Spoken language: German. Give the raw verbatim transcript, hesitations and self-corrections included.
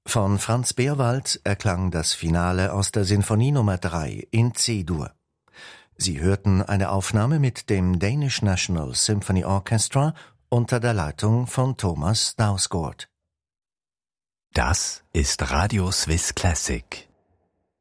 Von Franz Beerwald erklang das Finale aus der Sinfonie Nummer drei in C-Dur. Sie hörten eine Aufnahme mit dem Danish National Symphony Orchestra unter der Leitung von Thomas Dausgaard. Das ist Radio Swiss Classic.